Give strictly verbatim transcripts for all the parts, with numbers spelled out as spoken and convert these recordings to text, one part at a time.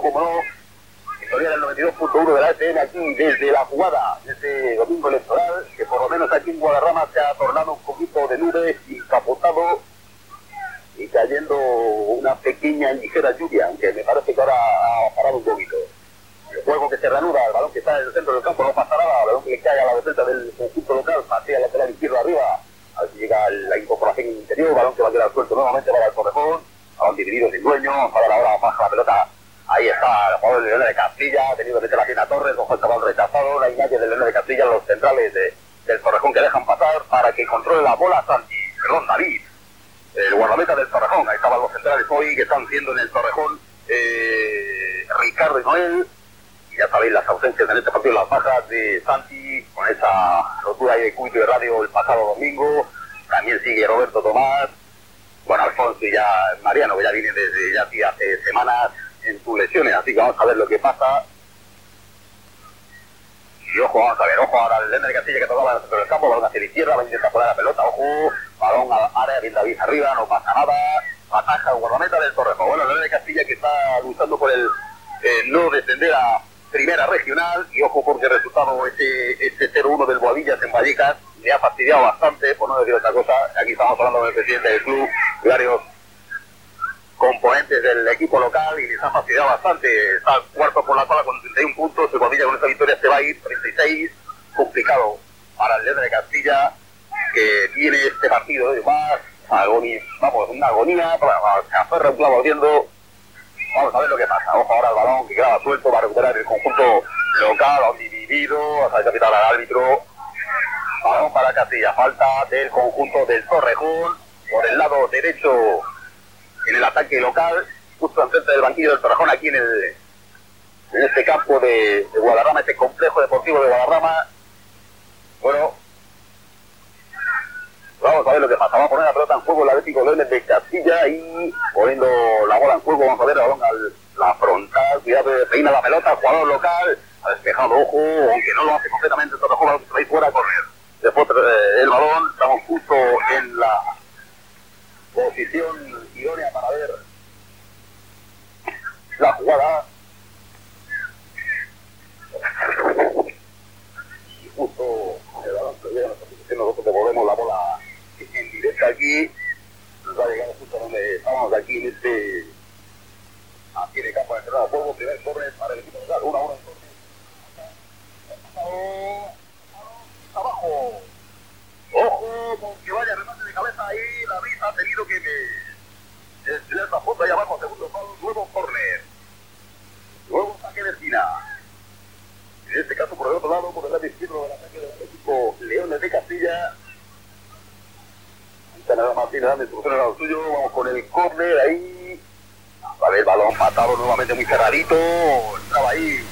como no, historia del noventa y dos punto uno de la F M aquí desde la jugada, desde domingo electoral, que por lo menos aquí en Guadarrama se ha tornado un poquito de nubes y capotado y cayendo una pequeña y ligera lluvia, aunque me parece que ahora ha parado un poquito. El juego que se reanuda, el balón que está en el centro del campo no pasa nada, el balón que le cae a la defensa del conjunto local, pasea el lateral izquierdo arriba, a ver si llega la incorporación interior, el balón que va a quedar suelto nuevamente para el Torrejón, balón dividido sin dueño, ahora ahora baja la pelota, ahí está el jugador de León de Castilla, ha tenido que meter la pierna Torres, ojo el chaval rechazado, la imagen de León de Castilla, los centrales de, del Torrejón que dejan pasar para que controle la bola Santi, perdón, David, el guardameta del Torrejón, ahí estaban los centrales hoy que están siendo en el Torrejón, eh, Ricardo y Noel. Y ya sabéis las ausencias en este partido, las bajas de Santi, con esa rotura de cuito de radio el pasado domingo. También sigue Roberto Tomás. Bueno, Alfonso y ya Mariano, que ya viene desde ya sí, hace semanas en sus lesiones. Así que vamos a ver lo que pasa. Y ojo, vamos a ver, ojo ahora el Lender de Castilla que tocaba dentro del campo, balón hacia la izquierda, va a intentar poner la pelota, ojo, balón al área, bien David arriba, no pasa nada. Ataja el guardameta del Torrejón. Bueno, el Lender de Castilla que está luchando por el eh, no descender a Primera Regional, y ojo porque el resultado este, este cero uno del Boadillas en Vallecas le ha fastidiado bastante, por no decir otra cosa. Aquí estamos hablando con el presidente del club, de varios componentes del equipo local, y les ha fastidiado bastante. Está cuarto por la tabla con treinta y uno puntos, el Boadillas con esta victoria se va a ir treinta y seis, complicado para el Lender de Castilla, que tiene este partido de más, agonía, vamos, una agonía, se aferra un clavo ardiendo. Vamos a ver lo que pasa. Ojo ahora el balón que queda suelto, va a recuperar el conjunto local, balón dividido, hasta el capitán al árbitro. Balón para Castilla, falta del conjunto del Torrejón, por el lado derecho en el ataque local, justo enfrente del banquillo del Torrejón, aquí en el en este campo de, de Guadarrama, este complejo deportivo de Guadarrama. Bueno, vamos a ver lo que pasa. Vamos a poner la pelota en juego el Atlético Leones de Castilla y poniendo la bola en juego. Vamos a ver el balón al la frontal. Cuidado, peina la pelota. Jugador local ha despejado, ojo, aunque no lo hace completamente. Todo el juego se va a ir fuera a correr. Después eh, el balón. Estamos justo en la posición idónea para ver la jugada. Y justo el balón se llega a nuestra posición. Nosotros devolvemos la bola en directo aquí, nos va a llegar justo donde estamos aquí en este aquí en el campo de entrada juego, primer corre para el equipo local, una hora entonces abajo, ojo con que vaya remate de cabeza ahí, David ha tenido que estirar la punta ahí abajo, segundo palo, nuevo corner, nuevo saque de esquina, en este caso por el otro lado, por el lado izquierdo del ataque del equipo Leones de Castilla. Nada Martínez dando instrucciones a lo suyo, vamos con el córner ahí, a ver el balón patado nuevamente muy cerradito, entraba ahí,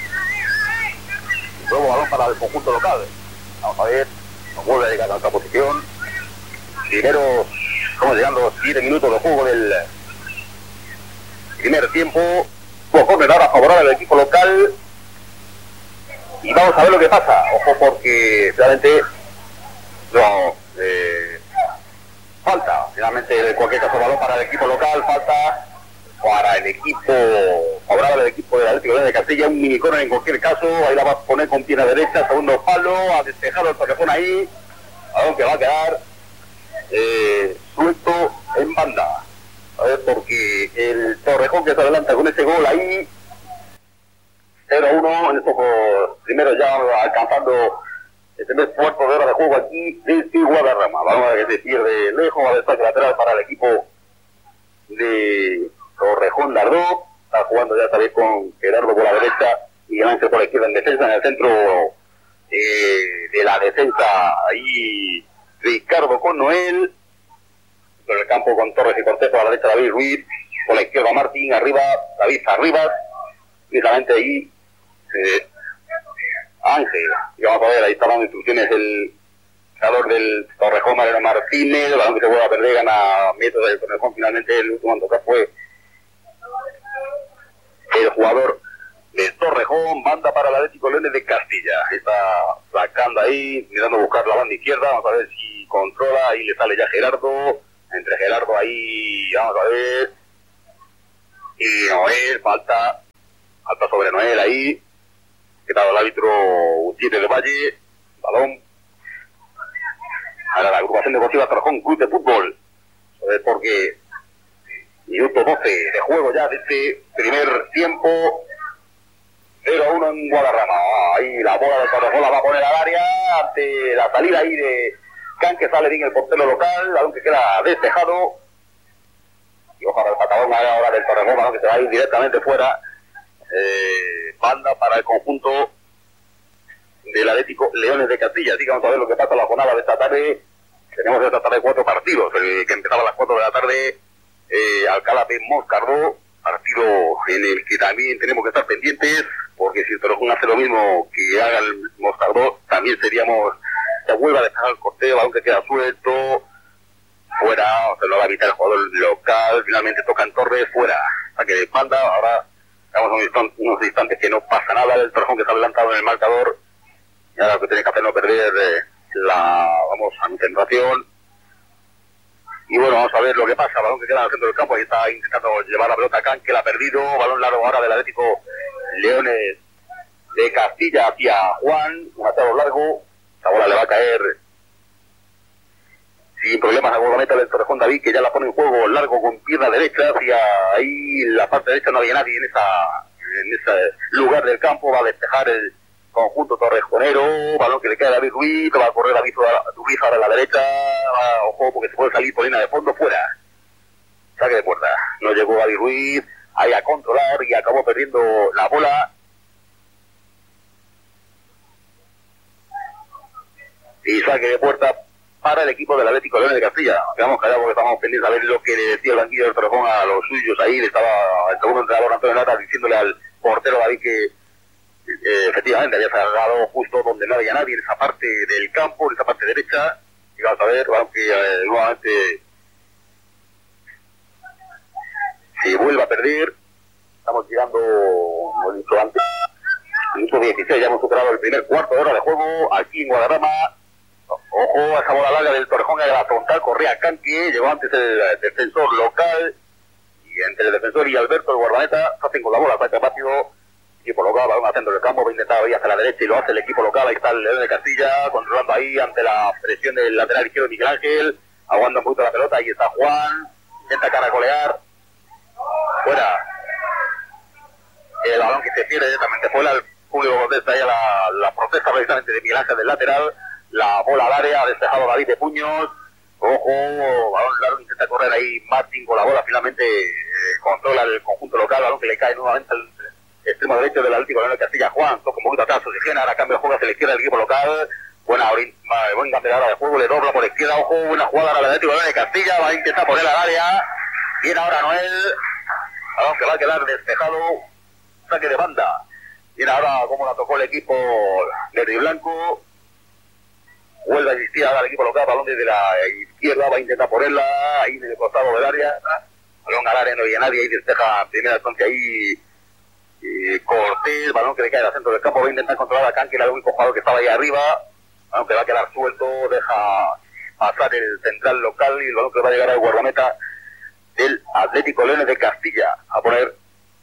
nuevo balón para el conjunto local, vamos a ver, nos vuelve a llegar a otra posición, primero, estamos llegando siete minutos de juego del primer tiempo, un córner ahora favorable al equipo local, y vamos a ver lo que pasa, ojo porque realmente, no, eh, falta, finalmente en cualquier caso balón para el equipo local, falta para el equipo favorable al equipo del Atlético de Castilla, un mini corner en cualquier caso, ahí la va a poner con pierna derecha, segundo palo, ha despejado el Torrejón ahí, aunque va a quedar eh, suelto en banda, a ver porque el Torrejón que se adelanta con ese gol ahí, cero uno, en estos primeros ya alcanzando el primer cuarto de hora de juego aquí desde Guadarrama. Vamos a ver que se pierde lejos, a destaque lateral para el equipo de Torrejón Lardó. Está jugando ya también con Gerardo por la derecha y Ángel por la izquierda en defensa. En el centro eh, de la defensa ahí Ricardo con Noel. En el campo con Torres y Cortés, por la derecha David Ruiz. Por la izquierda Martín, arriba David Arribas. Precisamente ahí eh, Ángel, y vamos a ver, ahí están las instrucciones del creador del Torrejón, Mariano Martínez, el balón que se vuelve a perder, gana metros del Torrejón, finalmente el último en tocar fue el jugador del Torrejón, banda para el Atlético Leones de Castilla, está sacando ahí, mirando a buscar la banda izquierda, vamos a ver si controla, ahí le sale ya Gerardo, entre Gerardo ahí, vamos a ver, y Noel, falta Alta sobre Noel ahí, que tal el árbitro Gutiérrez de Valle, balón. Ahora la agrupación deportiva Torrejón Club de Fútbol, porque minuto doce de juego ya de este primer tiempo, cero a uno en Guadarrama. Ahí la bola de Torrejón la va a poner al área ante la salida ahí de Can, que sale bien el portero local, aunque queda despejado. Y ojalá el patadón ahora del Torrejón, balón que se va a ir directamente fuera. Eh, banda para el conjunto del Atlético Leones de Castilla. Así que vamos a ver lo que pasa en la jornada de esta tarde. Tenemos esta tarde cuatro partidos. El que empezaba a las cuatro de la tarde, eh, Alcalá de Moscardó, partido en el que también tenemos que estar pendientes, porque si el Torrejón hace lo mismo que haga el Moscardó, también seríamos, se vuelve a dejar el corteo, aunque queda suelto, fuera, o sea, lo va a evitar el jugador local, finalmente tocan Torres, fuera, saque de banda. Ahora estamos unos instantes, unos instantes que no pasa nada, el Torrejón que está adelantado en el marcador, y ahora lo que tiene que hacer es no perder eh, la, vamos, concentración. Y bueno, vamos a ver lo que pasa. Balón que queda en el centro del campo, ahí está intentando llevar la pelota a Can, que la ha perdido. Balón largo ahora del Atlético Leones de Castilla hacia Juan, un atado largo. La bola le va a caer sin problemas a Guardameta del Torrejón David, que ya la pone en juego largo con pierna derecha hacia ahí la parte derecha. No había nadie en esa en ese lugar del campo. Va a despejar el conjunto torrejonero, balón que le queda a David Ruiz, va a correr David Ruiz ahora a la derecha, va, ojo, porque se puede salir por línea de fondo, fuera, saque de puerta. No llegó David Ruiz ahí a controlar y acabó perdiendo la bola. Y saque de puerta para el equipo del Atlético Leones de Castilla. Nos quedamos callados porque estamos pendientes a ver lo que le decía el banquillo del Torrejón a los suyos. Ahí le estaba el segundo entrenador Antonio Lata diciéndole al portero David que Eh, efectivamente había cerrado justo donde no había nadie, en esa parte del campo, en esa parte derecha. Y vamos a ver, aunque eh, nuevamente se vuelve a perder. Estamos llegando, como he dicho antes, minuto dieciséis, ya hemos superado el primer cuarto de hora de juego aquí en Guadarrama. Ojo a esa bola larga del Torrejón, a la frontal, corría Canque, llegó antes el defensor local, y entre el defensor y Alberto, el guardameta, se hacen con la bola, saca rápido. Equipo local, balón al centro del campo, va a intentar ir hacia la derecha y lo hace el equipo local. Ahí está el León de Castilla, controlando ahí ante la presión del lateral izquierdo Miguel Ángel, aguanta un poquito la pelota, ahí está Juan, intenta caracolear, fuera, el balón que se pierde directamente fuera, el público contesta ahí a la, la protesta precisamente de Miguel Ángel del lateral, la bola al área, ha despejado David de puños, ojo, balón largo, intenta correr ahí Martín con la bola, finalmente eh, controla el conjunto local, balón que le cae nuevamente al extremo derecho del Atlético Leones de Castilla. Juan toca un poquito atrás, oxigena, ahora cambio de juego hacia la izquierda del equipo local. Buena buen campeonato de juego, le dobla por la izquierda, ojo, buena jugada para el Atlético Leones de Castilla, va a intentar poner al área. Viene ahora Noel, balón que va a quedar despejado, saque de banda. Viene ahora como la tocó el equipo verde y blanco. Vuelve a insistir ahora el equipo local, balón desde la izquierda, va a intentar ponerla ahí en el costado del área. Balón al área, no había nadie, ahí despeja primera instancia ahí. Eh, Cortés, balón que le cae al centro del campo, va a intentar controlar a Can, que era el único jugador que estaba ahí arriba, balón que va a quedar suelto, deja pasar el central local y el balón que va a llegar al guardameta del Atlético Leones de Castilla a poner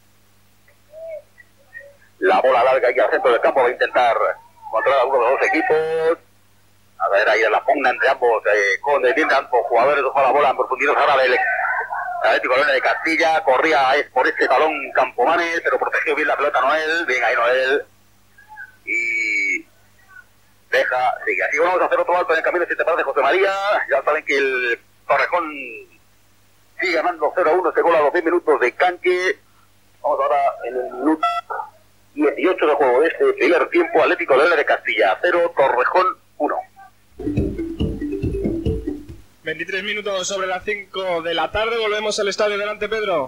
la bola larga aquí al centro del campo, va a intentar controlar a uno de los dos equipos, a ver ahí la pugna entre ambos, eh, con el ambos jugadores, ojo la bola en profundidad ahora del Atlético Leones de Castilla, corría es por este balón Campomanes, pero protegió bien la pelota Noel, bien ahí Noel, y deja, sigue, así vamos a hacer otro alto en el camino de siete de José María, ya saben que el Torrejón sigue ganando cero a uno, este gol a los diez minutos de Canque. Vamos ahora en el minuto dieciocho de juego de este primer tiempo, Atlético Leones de Castilla cero, Torrejón uno. veintitrés minutos sobre las cinco de la tarde, volvemos al estadio. Delante, Pedro.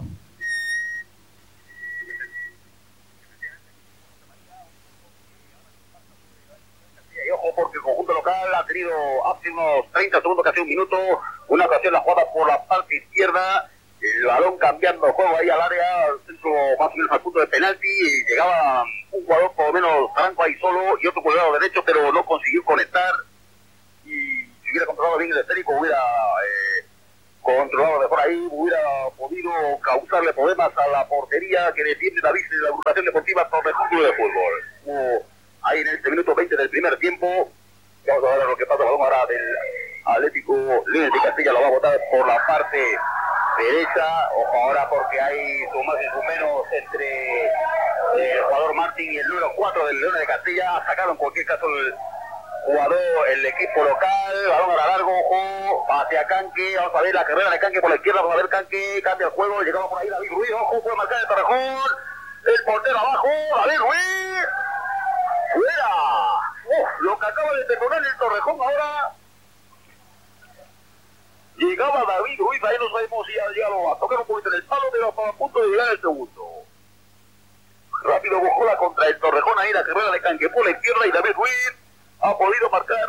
Y ojo porque el conjunto local ha tenido hace unos treinta segundos, casi un minuto, una ocasión la jugada por la parte izquierda, el balón cambiando el juego ahí al área, al centro más o menos al punto de penalti, y llegaba un jugador por lo menos Franco ahí solo y otro por el lado derecho, pero no consiguió conectar. Y si hubiera controlado bien el esférico, hubiera eh, controlado de por ahí, hubiera podido causarle problemas a la portería que defiende la vista de la agrupación deportiva Torrejón Club de Fútbol. Como ahí en este minuto veinte del primer tiempo, vamos a ver lo que pasa, balón ahora del Atlético Leones de Castilla, lo va a botar por la parte derecha. Ojo ahora porque hay su más y su menos entre el jugador Martín y el número cuatro del Leones de Castilla. Ha sacado en cualquier caso el jugador, el equipo local. Balón ahora largo, ojo, hacia Canque. Vamos a ver la carrera de Canque por la izquierda. Vamos a ver Canque, cambia el juego. Llegamos por ahí David Ruiz, ojo, puede marcar el Torrejón. El portero abajo, David Ruiz. ¡Fuera! Uf, lo que acaba de perdonar el Torrejón ahora. Llegaba David Ruiz, ahí no sabemos si ha llegado a tocar un poquito en el palo, pero estaba a punto de llegar el segundo. Rápido Bojola contra el Torrejón, ahí la carrera de Canque por la izquierda y David Ruiz ha podido marcar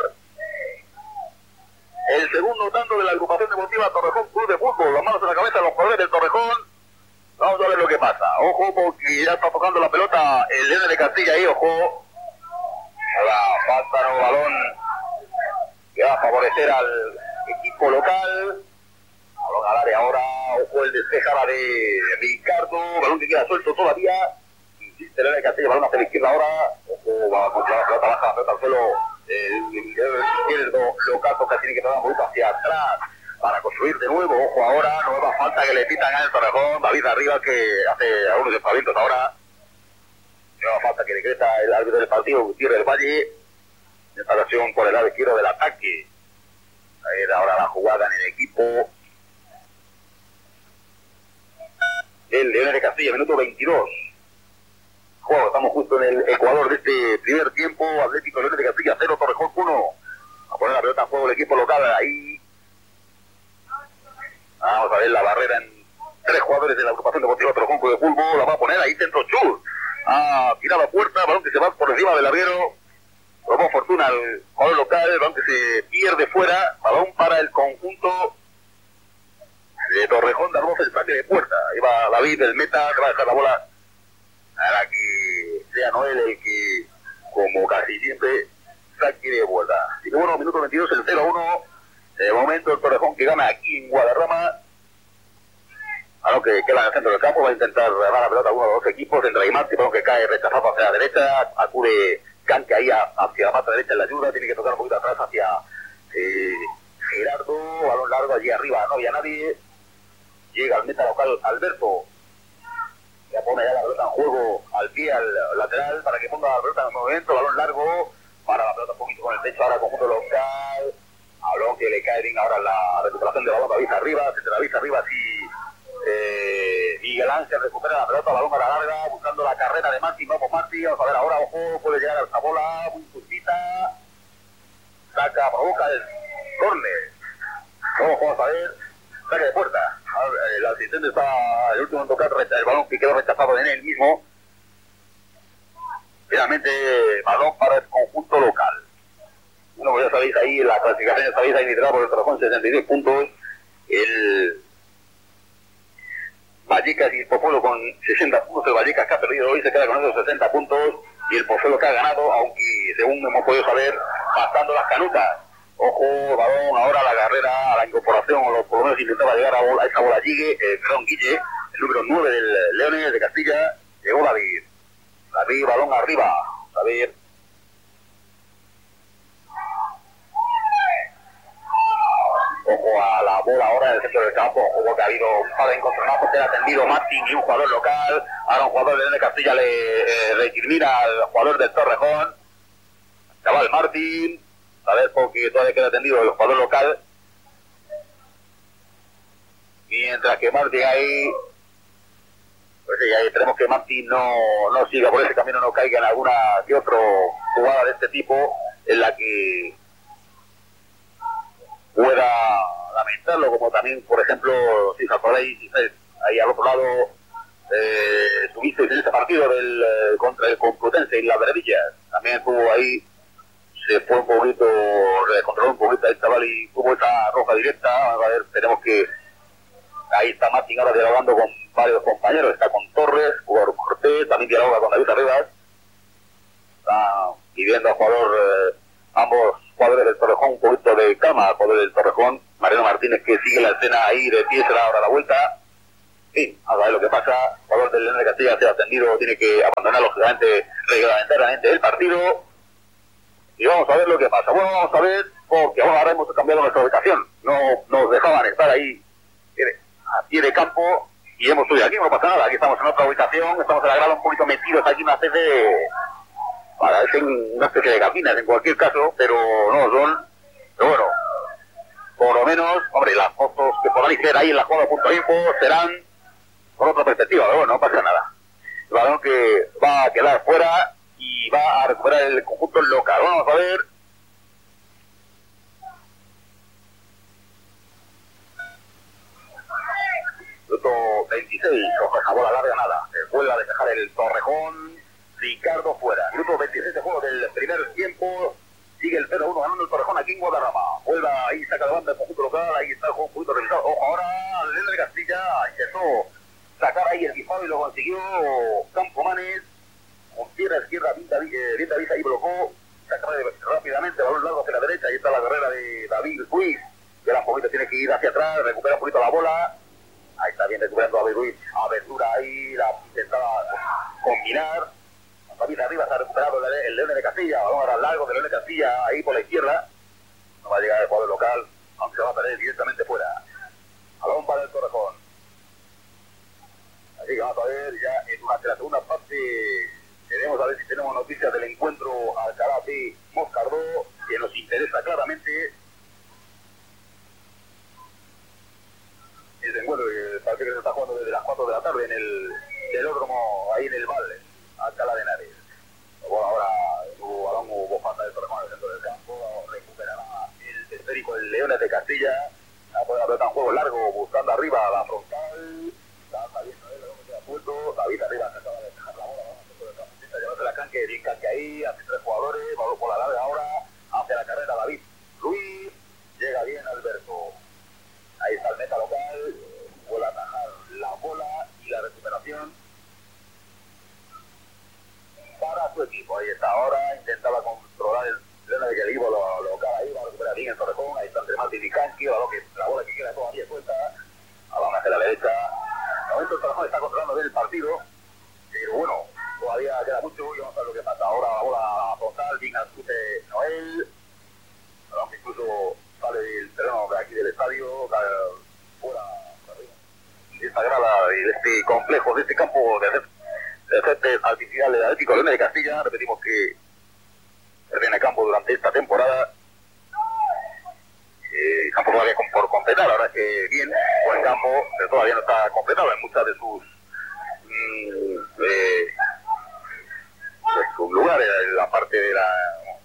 el segundo tanto de la agrupación deportiva Torrejón Club de Fútbol. Las manos en la cabeza de los jugadores del Torrejón. Vamos a ver lo que pasa. Ojo porque ya está tocando la pelota el Leones de Castilla ahí, ojo. Ahora falta un balón que va a favorecer al equipo local. Balón al área ahora, ojo el despejada de Ricardo, balón que queda suelto todavía. Insiste el Leones de Castilla, balón hacia la izquierda ahora. Ojo, va a controlar la pelota baja, la pelota al suelo. El izquierdo local toca, tiene que dar un poquito hacia atrás para construir de nuevo. Ojo ahora, nueva falta que le pitan al Torrejón. David arriba que hace algunos despavientos ahora. Nueva falta que decreta el árbitro del partido, Gutiérrez del Valle. Separación por el lado izquierdo del ataque. A ver ahora la jugada en el equipo el Leones de Castilla, minuto veintidós. Juego, estamos justo en el Ecuador de este primer tiempo. Atlético Leones de Castilla cero, Torrejón uno. A poner la pelota en juego el equipo local ahí. Vamos a ver la barrera en tres jugadores de la agrupación deportiva Torrejón Club de Fútbol. La va a poner ahí, centro Chur. Ha tirado a puerta, balón que se va por encima del larguero. Probó fortuna al jugador local, balón que se pierde fuera. Balón para el conjunto de Torrejón, damos el saque de puerta. Ahí va David, el meta, que va a dejar la bola para que sea Noel el que, como casi siempre, saque de vuelta. Así que bueno, minuto veintidós, el cero a uno. De momento el Torrejón que gana aquí en Guadarrama. A lo que queda en el centro del campo, va a intentar ganar la pelota a uno de los dos equipos. Entra Imati, balón que cae rechazado hacia la derecha. Acude Canque ahí hacia la pata derecha en la ayuda. Tiene que tocar un poquito atrás hacia eh, Gerardo. Balón largo allí arriba, no había nadie. Llega al meta local Alberto. Ya pone ya la pelota en juego al pie, al lateral, para que ponga la pelota en el movimiento. Balón largo, para la pelota un poquito con el techo ahora conjunto local. Balón que le cae bien ahora la recuperación de balón, avisa arriba, se la avisa arriba así. Eh, Miguel Ángel recupera la pelota, balón a la larga, buscando la carrera de Martín. Vamos Martín, vamos a ver ahora, ojo, puede llegar a esa bola, muy justita. Saca, provoca el córner. Ojo, vamos a ver, saque de puerta. El asistente está el último en tocar el balón que quedó rechazado en él mismo. Finalmente, balón para el conjunto local. Bueno, pues ya sabéis ahí, la clasificación ya sabéis ahí liderado por el Torrejón, sesenta y diez puntos. El Vallecas y el Pozuelo con sesenta puntos. El Vallecas que ha perdido hoy se queda con esos sesenta puntos. Y el Pozuelo que ha ganado, aunque según hemos podido saber, pasando las canutas. Ojo, balón ahora a la carrera, a la incorporación, o por lo menos intentaba llegar a, bola, a esa bola Gigue, eh, perdón, Guille, el número nueve del Leones de Castilla. Llegó David. David, balón arriba. David. Ojo a la bola ahora en el centro del campo. Ojo que ha habido un par de encontronazos que ha atendido Martín y un jugador local. Ahora un jugador de Leones de Castilla le eh, recrimina al jugador del Torrejón. Chaval Martín. A ver, porque todavía queda atendido el jugador local. Mientras que Martín ahí... Pues sí, ahí esperemos que Martín no, no siga por ese camino, no caiga en alguna que otra jugada de este tipo en la que pueda lamentarlo, como también, por ejemplo, si os acordáis, ahí al otro lado eh, tuvisteis en ese partido del, eh, contra el Complutense y las Verdillas. También estuvo ahí, se fue un poquito, le controló un poquito el chaval y tuvo esa roja directa. Vamos a ver, tenemos que... Ahí está Martín ahora dialogando con varios compañeros, está con Torres, jugador Cortés, también dialoga con David Arribas. Está pidiendo al jugador, eh, ambos jugadores del Torrejón un poquito de calma, jugadores del Torrejón, Mariano Martínez que sigue la escena ahí de pie, será ahora la vuelta. Sí, a ver lo que pasa, el jugador del León de Castilla se ha atendido, tiene que abandonar lógicamente reglamentariamente el partido. Y vamos a ver lo que pasa. Bueno, vamos a ver, porque ahora hemos cambiado nuestra ubicación. No nos dejaban estar ahí a pie de campo y hemos subido aquí, no pasa nada. Aquí estamos en otra ubicación, estamos en la grada un poquito metidos aquí, una especie de... parecen una especie de cabinas en cualquier caso, pero no son. Pero bueno, por lo menos, hombre, las fotos que podáis ver ahí en la jugada punto info serán con otra perspectiva, pero bueno, no pasa nada. El balón que va a quedar fuera y va a recuperar el conjunto local. Vamos a ver. Minuto veintiséis, coge esa bola larga, nada. Se vuelve a despejar el Torrejón. Ricardo fuera. Minuto veintiséis de juego del primer tiempo. Sigue el cero uno ganando el Torrejón aquí en Guadarrama. Vuelve ahí, saca de banda el conjunto local. Ahí está el juego un poquito revisado. Ojo, ahora el León de Castilla intentó sacar ahí el disparo y lo consiguió Campomanes. Con pierna izquierda, bien David, eh, bien David ahí blocó. Saca rápidamente, balón largo hacia la derecha. Ahí está la carrera de David Ruiz. Ya un poquito tiene que ir hacia atrás, recupera un poquito la bola. Ahí está bien recuperando a David Ruiz. Aventura ahí, la intentaba combinar. David arriba se ha recuperado el León de Castilla. Balón ahora largo de León de Castilla, ahí por la izquierda. No va a llegar el jugador local, aunque se va a perder directamente fuera. Balón para el Torrejón. Así que vamos a ver ya en durante la segunda parte. Queremos a ver si tenemos noticias del encuentro Alcalá de Moscardó, que nos interesa claramente. Ese encuentro que parece que se está jugando desde las cuatro de la tarde en el velódromo, ahí en el Valle, Alcalá de Henares. Bueno, ahora hubo balón, hubo falta del Torrejón al centro del campo, recuperará el esférico el Leones de Castilla, va a poder apretar un juego largo, buscando arriba a la frontal, está bien, a ver, el hombre queda suelto, David arriba se acaba de dejar la bola, va al centro del campo, intenta llevarse la canque, bien canque ahí, hace tres jugadores, balón por la larga ahora, hace la carrera David Luis, llega bien Alberto, ahí está el meta local, vuelve a atajar la bola y la recuperación para su equipo. Ahí está ahora, intentaba controlar el pleno de que el equipo lo, lo local ahí, va a recuperar bien el Torrejón, ahí está entre Martín y Canqui, la, que, la bola que queda todavía suelta, ahora hacia la derecha. De momento el Torrejón está controlando bien el partido, pero bueno, todavía queda mucho y vamos a ver lo que pasa. Ahora la bola frontal, bien al cruce Noel, aunque incluso sale del terreno de aquí del estadio, fuera, de esta grada, de este complejo, de este campo de el césped artificial del Atlético León de Castilla. Repetimos que termina el campo durante esta temporada. Eh, campo todavía por completar, ahora que bien, buen campo, pero todavía no está completado en muchas de sus mmm, eh, de sus lugares, en la parte de la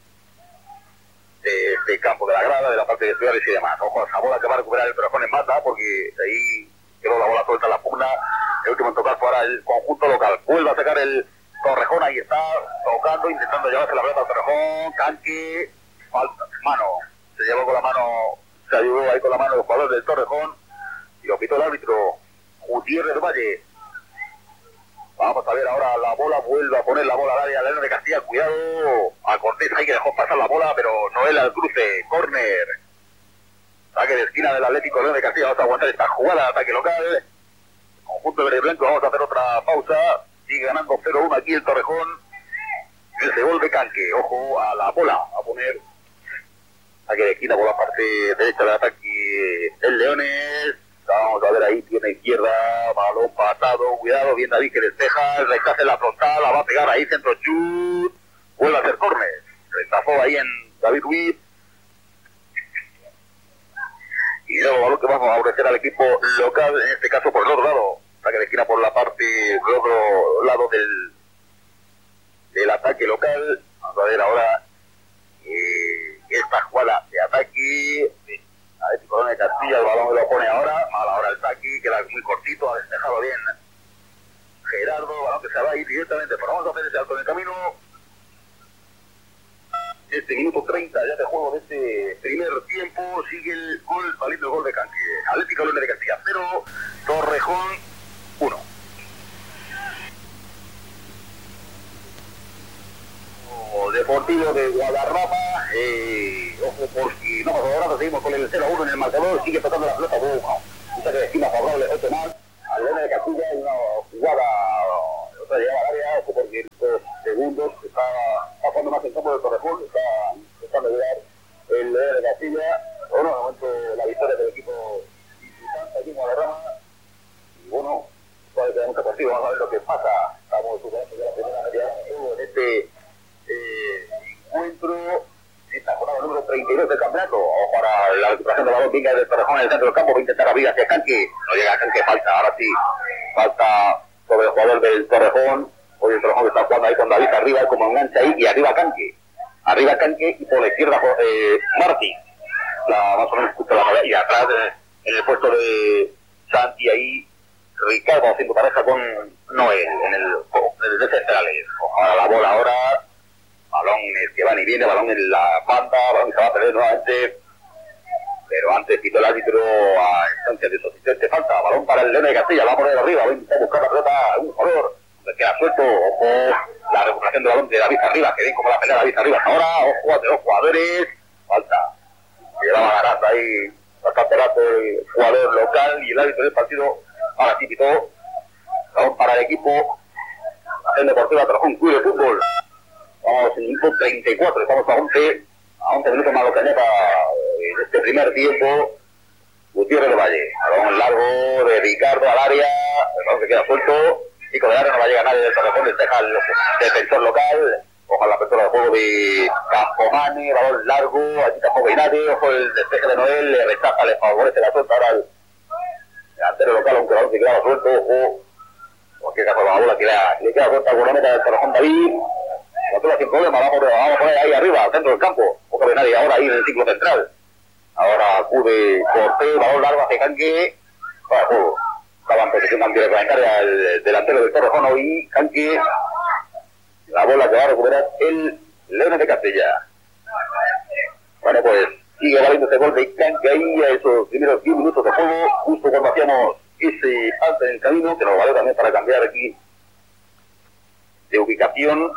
de este campo de la grada, de la parte de estudiantes y demás. Ojo, esa bola que va a recuperar el Torrejón en Mata, porque ahí quedó la bola suelta en la pugna. El último en tocar fue ahora el conjunto local. Vuelve a sacar el Torrejón, ahí está, tocando, intentando llevarse la pelota al Torrejón. Canque, falta, mano. Se llevó con la mano, se ayudó ahí con la mano el jugador del Torrejón. Y lo pitó el árbitro Gutiérrez Valle. Vamos a ver ahora la bola, vuelve a poner la bola al área, León de Castilla. Cuidado, a Cortés hay que dejó pasar la bola, pero Noel al cruce, córner. Saque de esquina del Atlético León de Castilla. Vamos a aguantar esta jugada, ataque local. Conjunto verde y blanco, vamos a hacer otra pausa. Sigue ganando cero uno aquí el Torrejón. Ese gol de Canque, ojo a la bola, a poner saque de esquina por la parte derecha del ataque el Leones. Vamos a ver ahí, tiene izquierda, balón pasado, cuidado, bien David que despeja, el rechace en la frontal, la va a pegar ahí, centro chut, vuelve a hacer córner, rechazó ahí en David Ruiz. Y luego balón que vamos a ofrecer al equipo local, en este caso por el otro lado, saque de esquina por la parte del otro lado del, del ataque local. Vamos a ver ahora eh, esta jugada de ataque. Atlético León de Castilla, el balón que lo pone ahora, mal ahora el saque, queda muy cortito, ha despejado bien Gerardo, balón que se va a ir directamente, pero vamos a hacer ese alto en el camino. Este minuto treinta ya de juego de este primer tiempo, sigue el gol, saliendo el gol de Canque. Atlético León de Castilla cero, Torrejón uno. De Deportivo de Guadarrama, eh, ojo porque no, ahora seguimos con el cero a uno en el marcador, sigue tocando la pelota Boca, dice que estima favorable otro más, al Leones de Castilla, una jugada, otra llegada al área, ojo porque en dos segundos está, está jugando más en campo de Torrejón, está tratando de llegar el Leones de Castilla, bueno, de momento la victoria del equipo visitante aquí en Guadarrama, y bueno, puede tener mucho partido, vamos a ver lo que pasa, estamos superando ya la primera media en este Eh, encuentro esta jornada número treinta y dos del campeonato para la recuperación de balón. Venga del Torrejón en el centro del campo, va a intentar abrir hacia Canque, no llega a Canque, falta, ahora sí falta sobre el jugador del Torrejón. Hoy el Torrejón está jugando ahí con David arriba, como engancha ahí, y arriba Canque, arriba Canque y por la izquierda eh, Martín, la, más o menos justo la, y atrás eh, en el puesto de Santi ahí Ricardo haciendo pareja con Noel en el, en el centrales. Ojalá la bola ahora, balón que va y viene, balón en la banda, balón que se va a perder nuevamente, pero antes quitó el árbitro a instancia de su asistente, falta, balón para el Leones de Castilla, va a poner arriba, va a intentar buscar la pelota, un jugador, se queda suelto, ojo, la recuperación del balón de David Arriba, que ven como la pelea de David Arriba ahora, ojo, de dos jugadores, falta, llevaba ganando ahí bastante rato el jugador local y el árbitro del partido, ahora sí quitó, balón para el equipo, el Deportivo Torrejón Club de Fútbol. Vamos en el minuto treinta y cuatro, estamos a once, a once minutos más lo que añada en este primer tiempo. Gutiérrez del Valle, balón largo de Ricardo al área, el balón que queda suelto, Nico de área, no va a llegar nadie del Torrejón, deja el defensor local, ojo la apertura del juego de Campomani, balón largo, aquí tampoco hay nadie, ojo el despeje de Noel, le rechaza, le favorece la suelta ahora al delantero local, aunque el balón que queda suelto, ojo, porque caso la bola que le queda corta con la meta del Torrejón David. La pelota sin problema, vamos, vamos a poner ahí arriba, al centro del campo. Poco de nadie ahora ahí en el ciclo central. Ahora acude Cortés, balón largo hacia Canque. Para juego. Estaba en posición antirreglamentaria el delantero del Torrejón hoy, Canque. La bola que va a recuperar el Leones de Castilla. Bueno, pues sigue valiendo ese gol de Canque ahí a esos primeros diez minutos de juego, justo cuando hacíamos ese alto en el camino, que nos valió también para cambiar aquí de ubicación.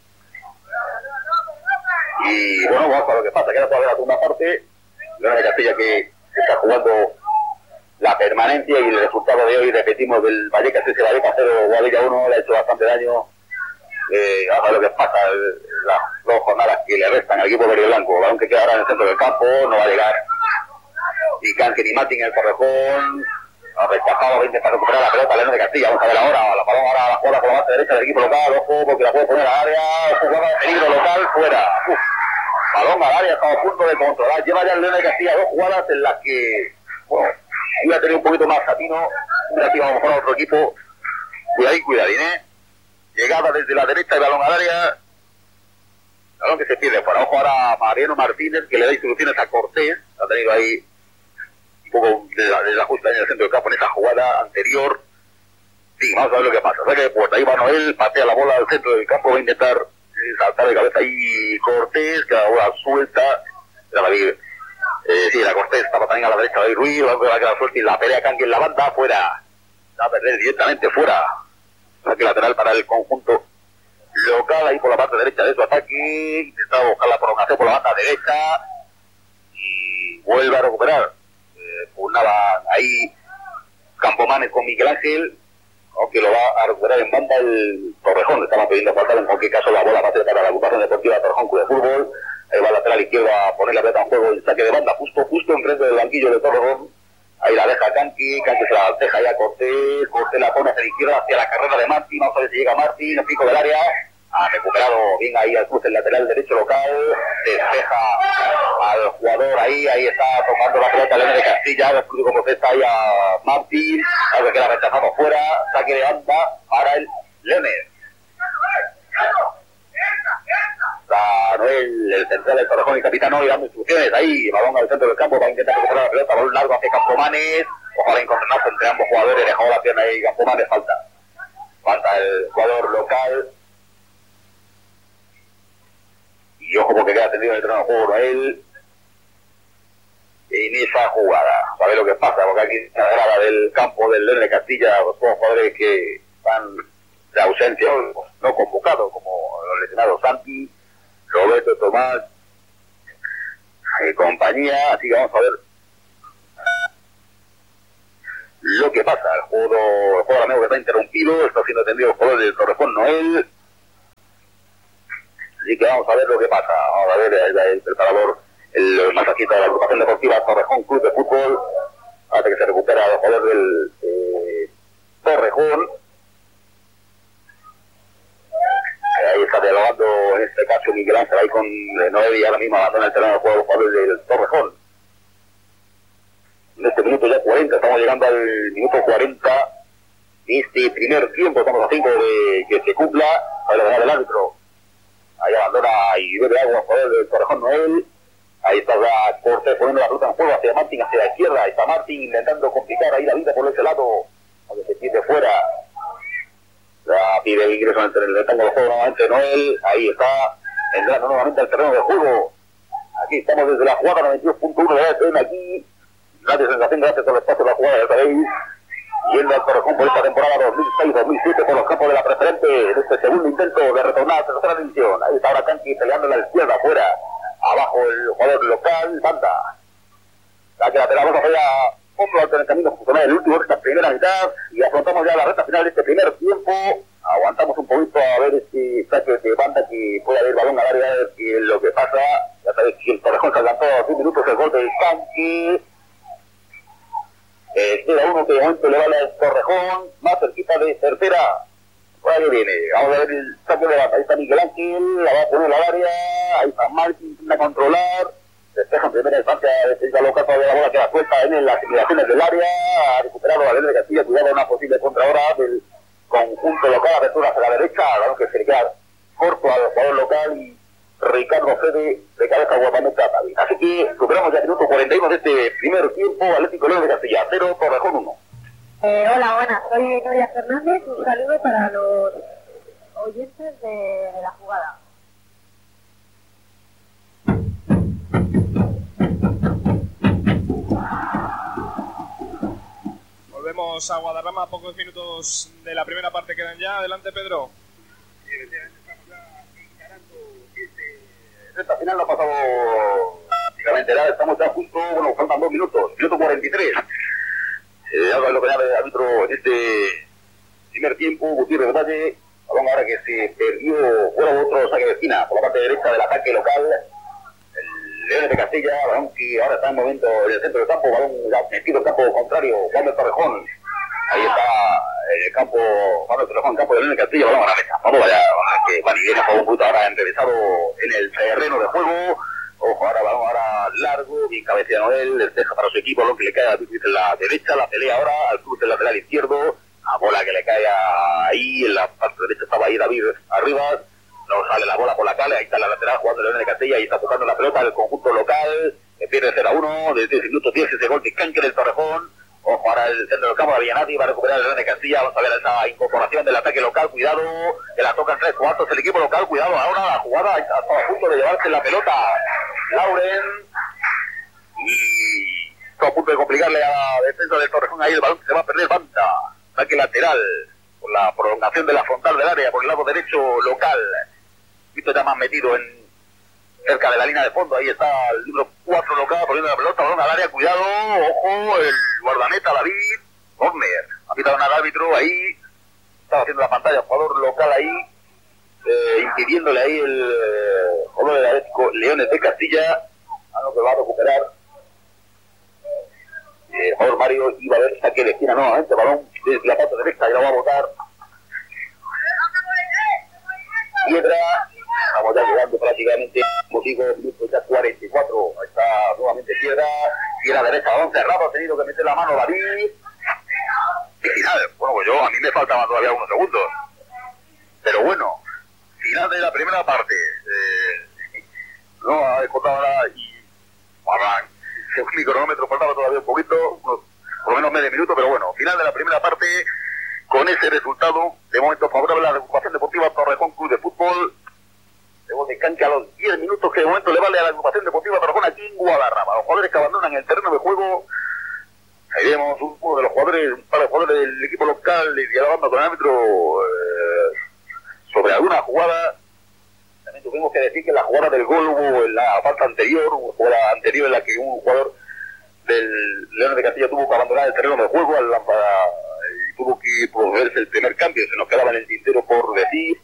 Y bueno, vamos a ver lo que pasa, queda todavía la segunda parte, Leones de Castilla que está jugando la permanencia y el resultado de hoy, repetimos, del Vallecas ese Vallecas cero, Guadilla uno, le ha hecho bastante daño, eh, vamos a ver lo que pasa, el, las dos jornadas que le restan al equipo verde y blanco, balón que queda ahora en el centro del campo, no va a llegar ni Canque ni Martín en el Torrejón, ha rechazado, va a intentar recuperar la pelota Leones de Castilla, vamos a ver ahora, la balón ahora la jugada por la base derecha del equipo local, ojo, porque la puede poner al área, jugada de peligro local, fuera, uf. Balón al área, estamos a punto de controlar, lleva ya el Leones de Castilla dos jugadas en las que, bueno, iba a tener un poquito más Satino, una tira a lo mejor a otro equipo, cuidadín, cuidadín, eh, llegada desde la derecha, el balón al área, balón que se pierde fuera, ojo ahora Mariano Martínez, que le da instrucciones a Cortés, ha tenido ahí poco de la, de la justa en el centro del campo en esa jugada anterior. Sí, vamos a ver lo que pasa. Saque de puerta, ahí va Noel, patea la bola al centro del campo, va a intentar eh, saltar de cabeza ahí Cortés, que la bola suelta, la David, eh, sí, la Cortés estaba también a la derecha de Ruiz, la bola queda suelta y la pelea Canque en la banda, fuera, va a perder directamente fuera, saque lateral para el conjunto local, ahí por la parte derecha de su ataque, intentaba buscar la prolongación por la banda derecha, y vuelve a recuperar. Pugnaban ahí Campomanes con Miguel Ángel, aunque lo va a recuperar en banda el Torrejón, estaban pidiendo faltar en cualquier caso la bola base para la agrupación deportiva Torrejón Club de Fútbol, ahí va lateral izquierda a poner la pelota en juego, el saque de banda justo justo enfrente del banquillo de Torrejón, ahí la deja Canque, Canque se la deja ya a Cortés, Cortés la pone hacia la izquierda hacia la carrera de Martín, vamos a ver si llega Martín, el pico del área, ha recuperado bien ahí al cruce el lateral derecho local, despeja al jugador ahí, ahí está tocando la pelota Leones de Castilla, el público protesta ahí a Martín, algo que queda rechazado fuera, saque de banda para el Leones. Está Noel, el central del Torrejón y capitán Noel dando instrucciones ahí, balón al centro del campo para intentar recuperar la pelota, balón largo hacia Campomanes, ojalá encontrarnos entre ambos jugadores, dejó la pierna ahí Campomanes, falta. Falta el jugador local. Y ojo porque queda tendido en el terreno de juego Noel en esa jugada. Sabe lo que pasa, porque aquí en la grada del campo del Leones de Castilla, los dos jugadores que están de ausencia, no convocados, como los lesionados Santi, Roberto. más eh, compañía, así que vamos a ver lo que pasa. El juego, el juego amigo que está interrumpido, está siendo atendido el jugador del Torrejón Noel, así que vamos a ver lo que pasa. Vamos a ver el, el preparador, el, el masajista de la agrupación deportiva Torrejón Club de Fútbol, hasta que se recupera el jugador del eh, Torrejón. Ahí está dialogando en este caso Miguel Ángel ahí con eh, Noel, y ahora mismo abandona el terreno de juego los jugadores del Torrejón. En este minuto ya cuarenta, estamos llegando al minuto cuarenta de este primer tiempo, estamos a cinco de que se cumpla. Ahí lo deja el árbitro, ahí abandona y bebe agua el jugador del Torrejón Noel. Ahí está ya Cortés poniendo la ruta en juego hacia Martín, hacia la izquierda. Ahí está Martín intentando complicar ahí la vida por ese lado, aunque se pierde fuera. Ya pide el ingreso en el rectángulo de juego nuevamente Noel. Ahí está entrando nuevamente al terreno de juego. Aquí estamos desde la jugada noventa y dos punto uno de la E T N aquí. Gracias sensación, gracias por el espacio de la jugada, ya sabéis. Yendo al Torrejón por esta temporada dos mil seis dos mil siete por los campos de la preferente en este segundo intento de retornar a la tercera división. Ahí está ahora Canqui peleando en la izquierda afuera. Abajo el jugador local, Banda. La que lateral, vamos a ver a otro alto en el camino funcional, el último de esta primera mitad, y afrontamos ya la recta final de este primer tiempo. Aguantamos un poquito a ver este saque de Banda que puede haber balón al área, a ver qué es lo que pasa. Ya sabéis que el Torrejón se adelantó a diez minutos el gol del Canqui. Eh, queda uno que de momento le vale al Torrejón, más cerquita de tercera. Por ahí viene, vamos a ver el saque de Banda. Ahí está Miguel Ángel, la va a poner al área. Ahí está Martín, intenta controlar. Despeja en primera instancia, defensa local, todavía la bola queda suelta en las inmediaciones del área. Ha recuperado a Valeria Castilla, cuidado una posible contra ahora del conjunto local, apertura hacia la derecha, claro que se le queda corto al jugador local y Ricardo Fede de cabeza guardameta también. Así que superamos ya el minuto cuarenta y uno de este primer tiempo. Atlético León de Castilla cero, Torrejón uno. Eh, hola, buenas, soy Gloria Fernández, un saludo para los oyentes de, de la jugada. Volvemos a Guadarrama, pocos minutos de la primera parte quedan ya. Adelante, Pedro. Sí, estamos ya encarando este... Esta final no ha pasado prácticamente nada, estamos ya justo, bueno, faltan dos minutos, minuto cuarenta y tres. Eh, algo es lo que llama el árbitro en este primer tiempo, Gutiérrez Valle, balón ahora que se perdió, fuera otro saque de esquina por la parte derecha del ataque local. El Leones de Castilla, balón que ahora está en momento en el centro del campo, balón ya metido en campo contrario, Juan del Torrejón. Ahí está el campo, Juan del Torrejón, campo de Leones de Castilla, balón a la mesa. Vamos allá, que Juan y viene por un punto ahora enrevesado en el terreno de juego. Ojo, ahora balón ahora largo, bien cabeceado él, despeja para su equipo, lo que le cae a Luis en la derecha, la pelea ahora al cruz del lateral izquierdo, la bola que le cae ahí, en la parte derecha estaba ahí David arriba. No sale la bola por la calle, ahí está la lateral jugando el León de Castilla, ahí está tocando la pelota del conjunto local, que pierde cero a uno, desde el minuto diez ese gol de Canque del Torrejón. Ojo, ahora el centro del campo de Villanati va a recuperar el León de Castilla, vamos a ver esa incorporación del ataque local, cuidado, que la tocan tres cuartos el equipo local, cuidado ahora la jugada, está a punto de llevarse la pelota Lauren, y está a punto de complicarle a la defensa del Torrejón, ahí el balón se va a perder Banda, ataque lateral, por la prolongación de la frontal del área, por el lado derecho local. Visto ya más metido en cerca de la línea de fondo, ahí está el número cuatro local poniendo la pelota, balón al área, cuidado, ojo, el guardameta David, corner, ha pitado al árbitro ahí, estaba haciendo la pantalla, jugador local ahí, eh, impidiéndole ahí el eh, jugador del Atlético Leones de Castilla, a lo que va a recuperar eh, el jugador Mario, iba a ver saque de esquina nuevamente, balón desde la parte derecha, y lo va a botar Piedra. Estamos ya llegando prácticamente, como digo, minutos ya cuarenta y cuatro. Ahí está nuevamente Piedra. Piedra derecha, balón cerrado. Ha tenido que meter la mano David. Y final, bueno, pues yo, a mí me faltaban todavía unos segundos. Pero bueno, final de la primera parte. Eh, no ha descontado nada y para, según mi cronómetro faltaba todavía un poquito, unos, por lo menos medio minuto, pero bueno, final de la primera parte con ese resultado, de momento favorable a la agrupación deportiva Torrejón Club de Fútbol. Debo de cancha a los diez minutos que de momento le vale a la agrupación deportiva Torrejón aquí en Guadarrama. Los jugadores que abandonan el terreno de juego. Ahí vemos uno de los jugadores, un par de jugadores del equipo local dialogando con el árbitro eh, sobre alguna jugada. También tengo que decir que la jugada del gol hubo en la falta anterior, una jugada anterior en la que un jugador del Leones de Castilla tuvo que abandonar el terreno de juego al, para, y tuvo que procederse el primer cambio, se nos quedaba en el tintero por decir.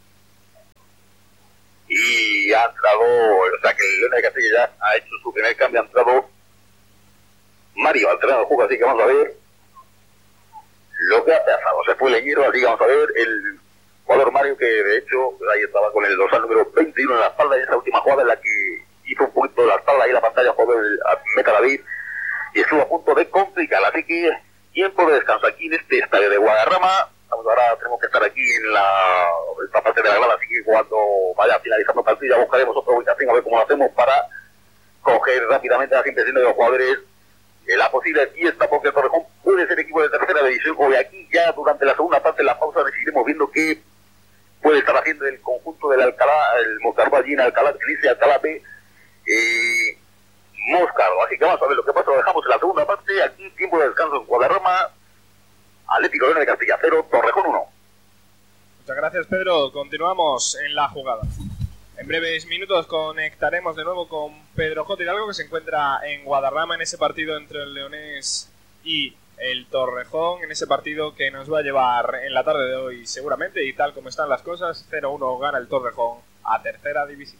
Y ha entrado, o sea que el Leones de Castilla ya ha hecho su primer cambio, ha entrado Mario al terreno de juego, así que vamos a ver lo que ha pasado. Se fue Leñero, así que vamos a ver el jugador Mario, que de hecho ahí estaba con el dorsal número veintiuno en la espalda, en esa última jugada en la que hizo un poquito de la espalda ahí la pantalla, jugó el Meta David y estuvo a punto de complicar. Así que tiempo de descanso aquí en este estadio de Guadarrama. Ahora tenemos que estar aquí en la esta parte de la grada, así que cuando vaya finalizando el partido ya buscaremos otra ubicación a ver cómo lo hacemos para coger rápidamente las impresiones de los jugadores en la posible fiesta, porque el Torrejón puede ser equipo de tercera división. Hoy aquí ya durante la segunda parte de la pausa seguiremos viendo qué puede estar haciendo el conjunto del Alcalá, el Moscardo allí en Alcalá, que dice Alcalá B, eh, Moscardo. Así que vamos a ver lo que pasa, lo dejamos en la segunda parte, aquí tiempo de descanso en Guadarrama. Atlético Leones de Castilla cero, Torrejón uno. Muchas gracias, Pedro. Continuamos en la jugada. En breves minutos conectaremos de nuevo con Pedro J. Hidalgo, que se encuentra en Guadarrama en ese partido entre el Leonés y el Torrejón, en ese partido que nos va a llevar en la tarde de hoy seguramente, y tal como están las cosas, cero uno gana el Torrejón a tercera división.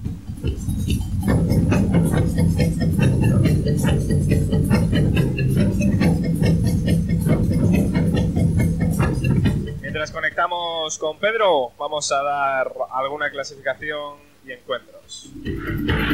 Mientras conectamos con Pedro, vamos a dar alguna clasificación y encuentros.